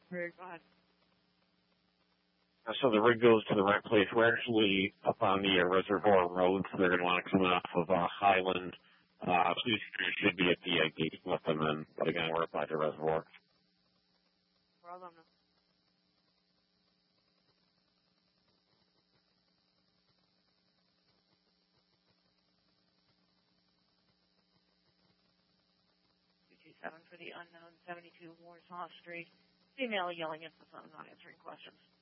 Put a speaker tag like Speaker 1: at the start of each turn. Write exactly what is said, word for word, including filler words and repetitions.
Speaker 1: Very good.
Speaker 2: So the rig goes to the right place. We're actually up on the uh, Reservoir Road, so they're going to want to come off of uh, Highland. Uh, so you should be at the uh, gate to let them in. But again, we're up by the reservoir.
Speaker 1: Problem. two two seven for the unknown, seventy-two Warsaw Street. Female yelling at the phone, not answering questions.